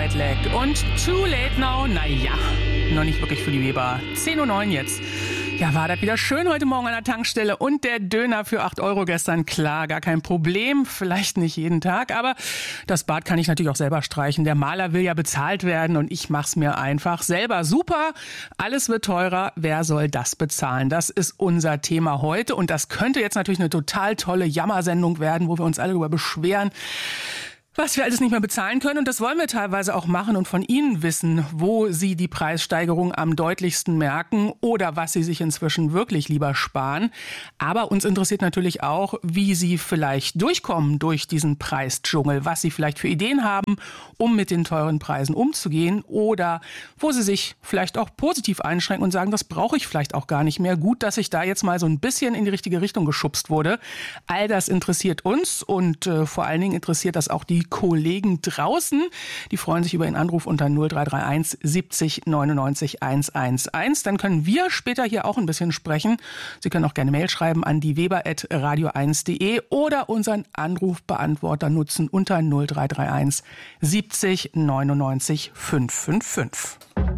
Jetlag und Too Late Now, naja, noch nicht wirklich für die Weber. 10:09 Uhr jetzt. Ja, war das wieder schön heute Morgen an der Tankstelle und der Döner für 8 Euro gestern, klar, gar kein Problem, vielleicht nicht jeden Tag, aber das Bad kann ich natürlich auch selber streichen. Der Maler will ja bezahlt werden und ich mach's mir einfach selber. Super, alles wird teurer, wer soll das bezahlen? Das ist unser Thema heute und das könnte jetzt natürlich eine total tolle Jammersendung werden, wo wir uns alle darüber beschweren, was wir alles nicht mehr bezahlen können. Und das wollen wir teilweise auch machen und von Ihnen wissen, wo Sie die Preissteigerung am deutlichsten merken oder was Sie sich inzwischen wirklich lieber sparen. Aber uns interessiert natürlich auch, wie Sie vielleicht durchkommen durch diesen Preisdschungel, was Sie vielleicht für Ideen haben, um mit den teuren Preisen umzugehen oder wo Sie sich vielleicht auch positiv einschränken und sagen, das brauche ich vielleicht auch gar nicht mehr. Gut, dass ich da jetzt mal so ein bisschen in die richtige Richtung geschubst wurde. All das interessiert uns und vor allen Dingen interessiert das auch die Kollegen draußen. Die freuen sich über Ihren Anruf unter 0331 70 99 111. Dann können wir später hier auch ein bisschen sprechen. Sie können auch gerne Mail schreiben an die weber@radio1.de oder unseren Anrufbeantworter nutzen unter 0331 70 99 555.